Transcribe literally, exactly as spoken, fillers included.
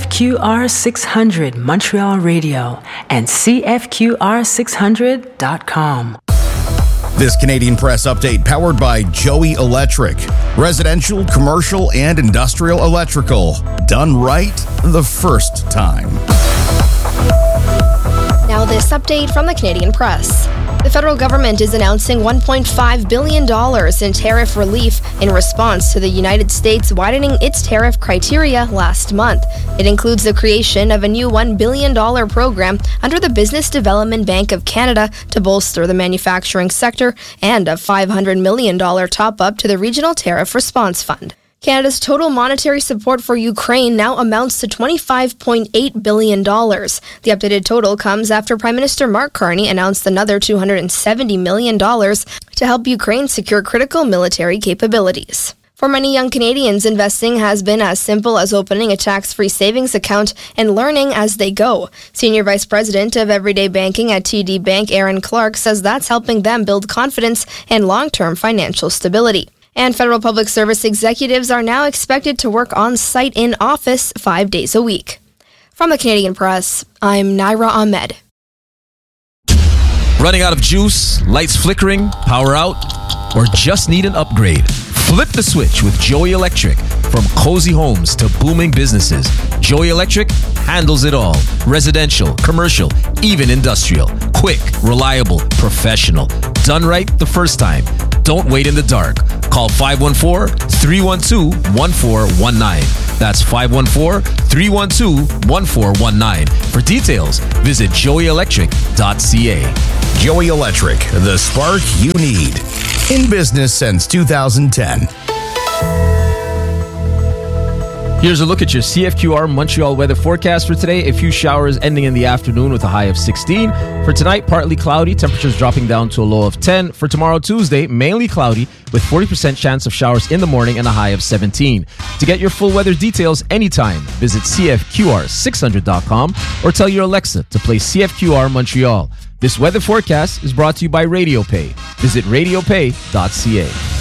F Q R six hundred Montreal Radio and C F Q R six hundred dot com. This Canadian Press update powered by Joey Electric. Residential, commercial, and industrial electrical. Done right the first time. Now this update from the Canadian Press. The federal government is announcing one point five billion dollars in tariff relief in response to the United States widening its tariff criteria last month. It includes the creation of a new one billion dollars program under the Business Development Bank of Canada to bolster the manufacturing sector and a five hundred million dollars top-up to the Regional Tariff Response Fund. Canada's total monetary support for Ukraine now amounts to twenty-five point eight billion dollars. The updated total comes after Prime Minister Mark Carney announced another two hundred seventy million dollars to help Ukraine secure critical military capabilities. For many young Canadians, investing has been as simple as opening a tax-free savings account and learning as they go. Senior Vice President of Everyday Banking at T D Bank, Aaron Clark, says that's helping them build confidence and long-term financial stability. And federal public service executives are now expected to work on-site in office five days a week. From the Canadian Press, I'm Naira Ahmed. Running out of juice, lights flickering, power out, or just need an upgrade? Flip the switch with Joey Electric. From cozy homes to booming businesses, Joey Electric handles it all. Residential, commercial, even industrial. Quick, reliable, professional. Done right the first time. Don't wait in the dark. Call five one four, three one two, one four one nine. That's five one four, three one two, one four one nine. For details, visit joey electric dot c a. Joey Electric, the spark you need. In business since two thousand ten. Here's a look at your C F Q R Montreal weather forecast for today. A few showers ending in the afternoon with a high of sixteen. For tonight, partly cloudy, temperatures dropping down to a low of ten. For tomorrow, Tuesday, mainly cloudy with forty percent chance of showers in the morning and a high of seventeen. To get your full weather details anytime, visit C F Q R six hundred dot com or tell your Alexa to play C F Q R Montreal. This weather forecast is brought to you by RadioPay. Visit radio pay dot c a.